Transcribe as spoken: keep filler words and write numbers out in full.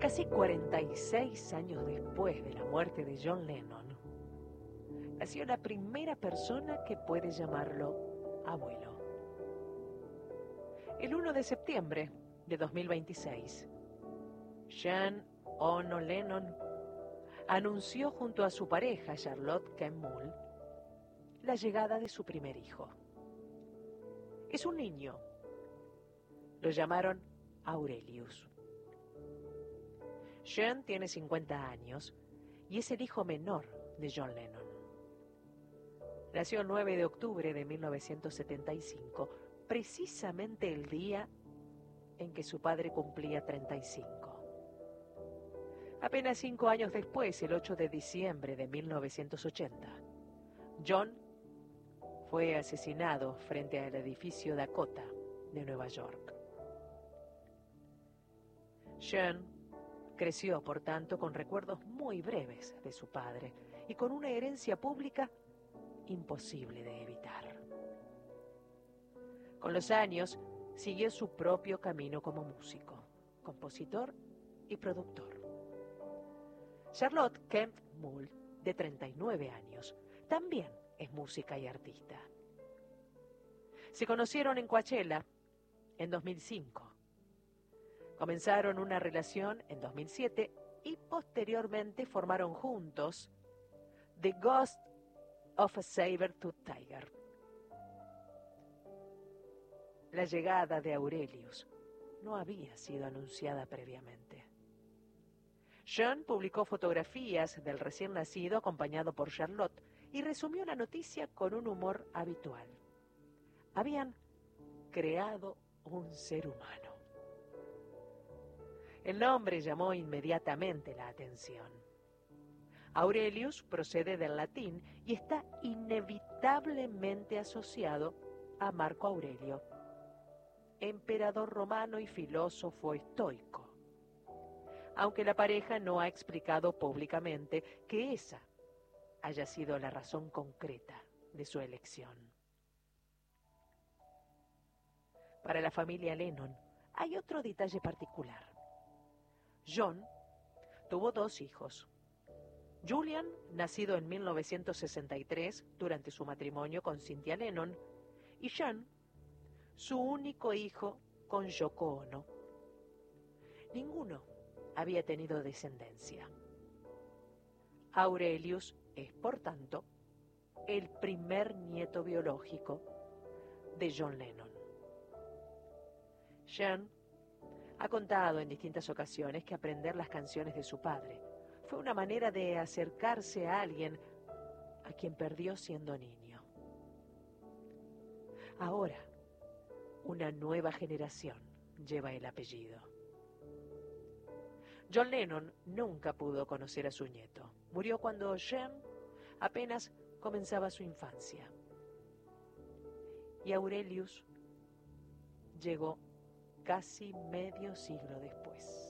Casi cuarenta y seis años después de la muerte de John Lennon, nació la primera persona que puede llamarlo abuelo. El primero de septiembre de dos mil veintiséis, John Ono Lennon anunció junto a su pareja Charlotte Kemp Mull la llegada de su primer hijo. Es un niño. Lo llamaron Aurelius. John tiene cincuenta años y es el hijo menor de John Lennon. Nació el nueve de octubre de mil novecientos setenta y cinco, precisamente el día en que su padre cumplía treinta y cinco. Apenas cinco años después, el ocho de diciembre de mil novecientos ochenta, John fue asesinado frente al edificio Dakota de Nueva York. John creció, por tanto, con recuerdos muy breves de su padre y con una herencia pública imposible de evitar. Con los años, siguió su propio camino como músico, compositor y productor. Charlotte Kemp Mull, de treinta y nueve años, también es música y artista. Se conocieron en Coachella en dos mil cinco. Comenzaron una relación en dos mil siete y posteriormente formaron juntos The Ghost of a Saber-Tooth Tiger. La llegada de Aurelius no había sido anunciada previamente. John publicó fotografías del recién nacido acompañado por Charlotte y resumió la noticia con un humor habitual. Habían creado un ser humano. El nombre llamó inmediatamente la atención. Aurelius procede del latín y está inevitablemente asociado a Marco Aurelio, emperador romano y filósofo estoico, aunque la pareja no ha explicado públicamente que esa haya sido la razón concreta de su elección. Para la familia Lennon hay otro detalle particular. John tuvo dos hijos. Julian, nacido en mil novecientos sesenta y tres durante su matrimonio con Cynthia Lennon, y John, su único hijo con Yoko Ono. Ninguno había tenido descendencia. Aurelius es, por tanto, el primer nieto biológico de John Lennon. John ha contado en distintas ocasiones que aprender las canciones de su padre fue una manera de acercarse a alguien a quien perdió siendo niño. Ahora, una nueva generación lleva el apellido. John Lennon nunca pudo conocer a su nieto. Murió cuando John apenas comenzaba su infancia. Y Aurelius llegó casi medio siglo después.